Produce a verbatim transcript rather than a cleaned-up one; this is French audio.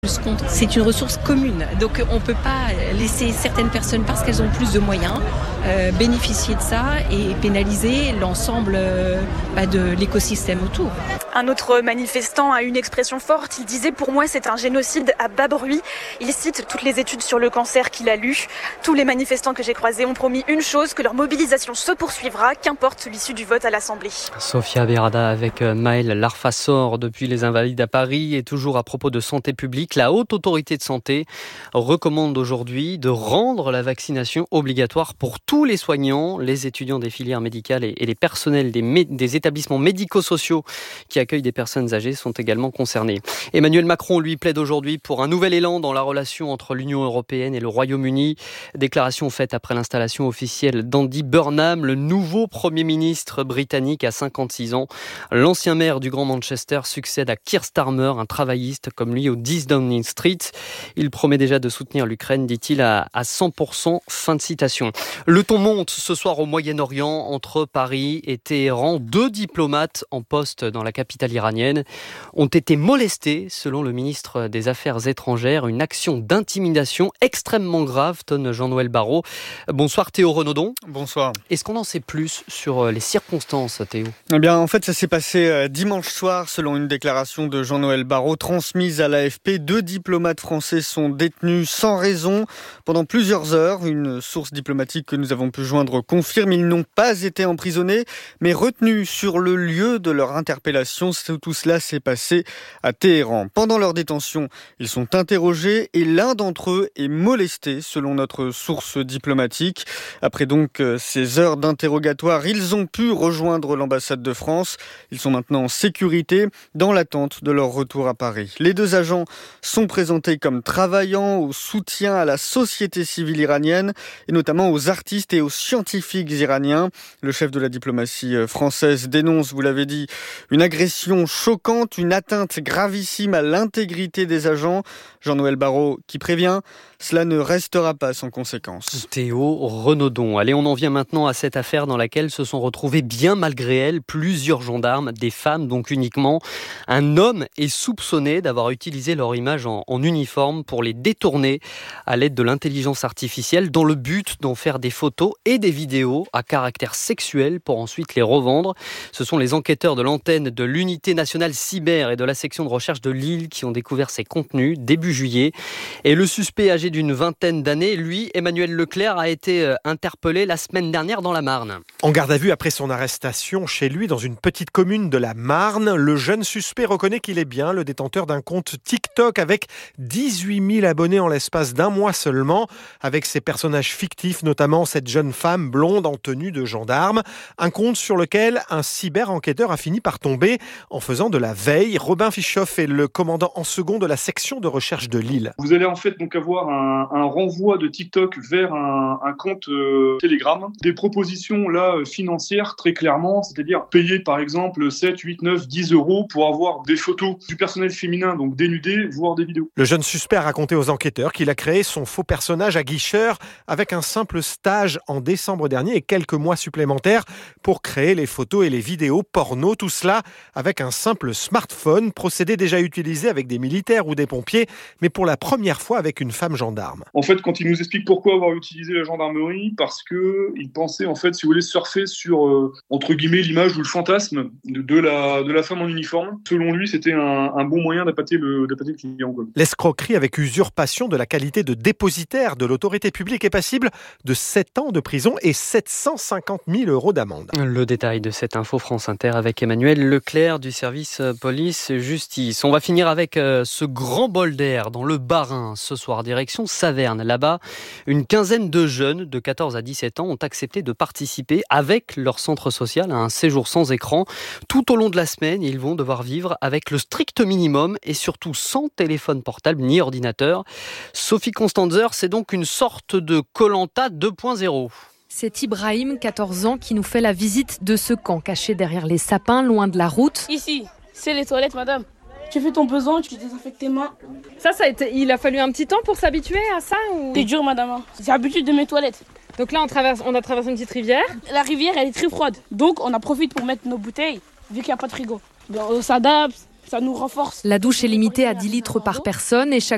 C'est une ressource commune, donc on ne peut pas laisser certaines personnes, parce qu'elles ont plus de moyens, euh, bénéficier de ça et pénaliser l'ensemble euh, bah, de l'écosystème autour. Un autre manifestant a une expression forte, il disait « Pour moi c'est un génocide à bas bruit ». Il cite toutes les études sur le cancer qu'il a lues. Tous les manifestants que j'ai croisés ont promis une chose, que leur mobilisation se poursuivra, qu'importe l'issue du vote à l'Assemblée. Sofia Berada avec Maël Larfassor depuis les Invalides à Paris. Et toujours à propos de santé publique, la Haute Autorité de Santé recommande aujourd'hui de rendre la vaccination obligatoire pour tous les soignants, les étudiants des filières médicales et les personnels des, mé- des établissements médico-sociaux qui accueillent des personnes âgées sont également concernés. Emmanuel Macron, lui, plaide aujourd'hui pour un nouvel élan dans la relation entre l'Union européenne et le Royaume-Uni. Déclaration faite après l'installation officielle d'Andy Burnham, le nouveau Premier ministre britannique à cinquante-six ans. L'ancien maire du Grand Manchester succède à Keir Starmer, un travailliste comme lui au dix Downing Street. Il promet déjà de soutenir l'Ukraine, dit-il, à, à cent pour cent. Fin de citation. Le ton monte ce soir au Moyen-Orient entre Paris et Téhéran. Deux diplomates en poste dans la capitale iranienne ont été molestés, selon le ministre des Affaires étrangères. Une action d'intimidation extrêmement grave, tonne Jean-Noël Barrot. Bonsoir Théo Renaudon. Bonsoir. Est-ce qu'on en sait plus sur les circonstances, Théo ? Eh bien, en fait, ça s'est passé dimanche soir, selon une déclaration de Jean-Noël Barrot transmise à l'A F P. Deux diplomates français sont détenus sans raison pendant plusieurs heures. Une source diplomatique que nous avons pu joindre confirme. Ils n'ont pas été emprisonnés, mais retenus sur le lieu de leur interpellation. Tout cela s'est passé à Téhéran. Pendant leur détention, ils sont interrogés et l'un d'entre eux est molesté, selon notre source diplomatique. Après donc ces heures d'interrogatoire, ils ont pu rejoindre l'ambassade de France. Ils sont maintenant en sécurité dans l'attente de leur retour à Paris. Les deux agents sont présentés comme travaillant au soutien à la société civile iranienne et notamment aux artistes et aux scientifiques iraniens. Le chef de la diplomatie française dénonce, vous l'avez dit, une agression choquante, une atteinte gravissime à l'intégrité des agents. Jean-Noël Barrot qui prévient, cela ne restera pas sans conséquence. Théo Renaudon. Allez, on en vient maintenant à cette affaire dans laquelle se sont retrouvés, bien malgré elle, plusieurs gendarmes, des femmes donc uniquement. Un homme est soupçonné d'avoir utilisé leur image en, en uniforme pour les détourner à l'aide de l'intelligence artificielle dans le but d'en faire des photos et des vidéos à caractère sexuel pour ensuite les revendre. Ce sont les enquêteurs de l'antenne de l'unité nationale cyber et de la section de recherche de Lille qui ont découvert ces contenus début juillet. Et le suspect âgé d'une vingtaine d'années, lui, Emmanuel Leclerc, a été interpellé la semaine dernière dans la Marne. En garde à vue après son arrestation chez lui dans une petite commune de la Marne, le jeune suspect reconnaît qu'il est bien le détenteur d'un compte TikTok avec dix-huit mille abonnés en l'espace d'un mois seulement, avec ses personnages fictifs, notamment cette jeune femme blonde en tenue de gendarme. Un compte sur lequel un cyber-enquêteur a fini par tomber en faisant de la veille. Robin Fischoff est le commandant en second de la section de recherche de Lille. Vous allez en fait donc avoir un, un renvoi de TikTok vers un, un compte euh, Telegram. Des propositions là financières très clairement, c'est-à-dire payer par exemple sept, huit, neuf, dix euros pour avoir des photos du personnel féminin, donc dénudé, voire des vidéos. Le jeune suspect a raconté aux enquêteurs qu'il a créé son faux personnage à Guicheur avec un simple stage en décembre dernier et quelques mois supplémentaires pour créer les photos et les vidéos porno. Tout cela avec un simple smartphone, procédé déjà utilisé avec des militaires ou des pompiers, mais pour la première fois avec une femme gendarme. En fait, quand il nous explique pourquoi avoir utilisé la gendarmerie, parce que il pensait en fait, si vous voulez, surfer sur euh, entre guillemets l'image ou le fantasme de, de la de la femme en uniforme. Selon lui, c'était un, un bon moyen d'appâter le d'appâter le client, quoi. L'escroquerie avec usurpation de la qualité de dépositaire de l'autorité publique est passible de sept ans de prison et sept cent cinquante mille euros d'amende. Le détail de cette info France Inter avec Emmanuel Leclerc du service police-justice. On va finir avec ce grand bol d'air dans le Bas-Rhin ce soir, direction Saverne. Là-bas, une quinzaine de jeunes de quatorze à dix-sept ans ont accepté de participer avec leur centre social à un séjour sans écran. Tout au long de la semaine, ils vont devoir vivre avec le strict minimum et surtout sans téléphone portable ni ordinateur. Sophie Constanzer, c'est donc une sorte de Koh-Lanta deux point zéro. C'est Ibrahim, quatorze ans, qui nous fait la visite de ce camp caché derrière les sapins, loin de la route. Ici, c'est les toilettes, madame. Tu fais ton besoin, tu désinfectes tes mains. Ça, ça a été, il a fallu un petit temps pour s'habituer à ça ou... C'est dur, madame. J'ai l'habitude de mes toilettes. Donc là, on, traverse, on a traversé une petite rivière. La rivière, elle est très froide. Donc, on en profite pour mettre nos bouteilles, vu qu'il n'y a pas de frigo. On s'adapte, ça nous renforce. La douche est limitée à dix litres par personne et chaque